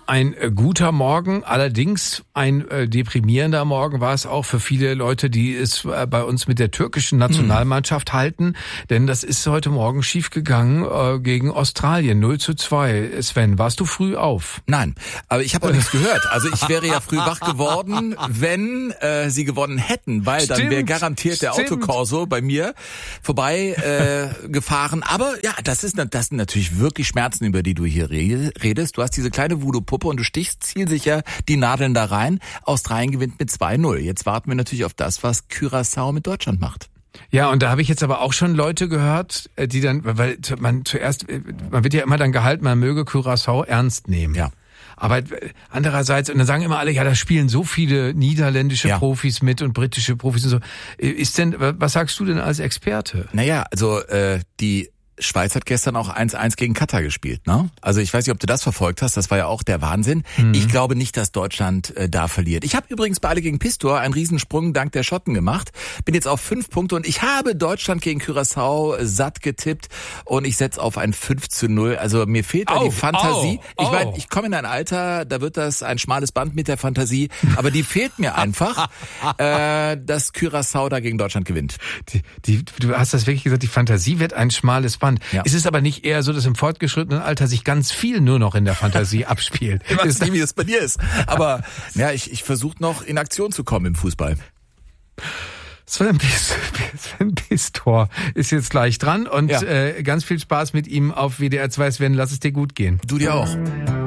ein guter Morgen, allerdings ein deprimierender Morgen war es auch für viele Leute, die es bei uns mit der türkischen Nationalmannschaft halten, denn das ist heute Morgen schiefgegangen gegen Australien, 0:2. Sven, warst du früh auf? Nein, aber ich habe auch nichts gehört. Also ich wäre ja früh wach geworden, wenn sie gewonnen hätten, weil dann wäre garantiert der Autokorso bei mir vorbei gefahren. Aber ja, das sind natürlich wirklich Schmerzen, über die du hier redest. Du hast diese kleine Voodoo-Puppe und du stichst zielsicher die Nadeln da rein. Australien gewinnt mit 2:0. Jetzt warten wir natürlich auf das, was Curaçao mit Deutschland macht. Ja, und da habe ich jetzt aber auch schon Leute gehört, die dann, weil man wird ja immer dann gehalten, man möge Curaçao ernst nehmen. Ja. Aber andererseits, und dann sagen immer alle, ja, da spielen so viele niederländische Profis mit und britische Profis und so. Was sagst du denn als Experte? Naja, also die Schweiz hat gestern auch 1:1 gegen Katar gespielt, ne? Also ich weiß nicht, ob du das verfolgt hast, das war ja auch der Wahnsinn. Ich glaube nicht, dass Deutschland da verliert. Ich habe übrigens bei Alle gegen Pistor einen Riesensprung dank der Schotten gemacht. Bin jetzt auf 5 Punkte und ich habe Deutschland gegen Curaçao satt getippt und ich setze auf ein 5:0. Also mir fehlt da die Fantasie. Ich meine, ich komme in ein Alter, da wird das ein schmales Band mit der Fantasie, aber die fehlt mir einfach, dass Curaçao da gegen Deutschland gewinnt. Du hast das wirklich gesagt, die Fantasie wird ein schmales Band. Ja. Es ist aber nicht eher so, dass im fortgeschrittenen Alter sich ganz viel nur noch in der Fantasie abspielt. Ich weiß nicht, wie das bei dir ist. Aber ja, ich versuche noch in Aktion zu kommen im Fußball. Sven Pistor ist jetzt gleich dran und ganz viel Spaß mit ihm auf WDR 2. Sven, lass es dir gut gehen. Du dir auch.